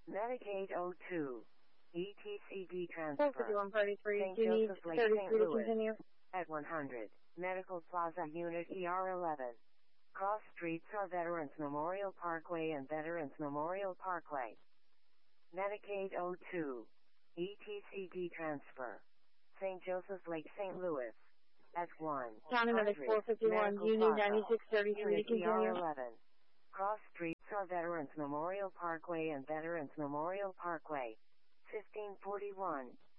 Medicaid 02. ETCD transfer. 5133. St. Do you need Joseph Lake, 33 St. to Louis. continue? At 100. Medical Plaza Unit ER11. Cross streets are Veterans Memorial Parkway and Veterans Memorial Parkway. Medicaid 02. ETCD transfer. St. Joseph Lake, St. Louis. At 1. County number 451. Do you need 9633 to continue? ER11. Cross streets are Veterans Memorial Parkway and Veterans Memorial Parkway. 1541.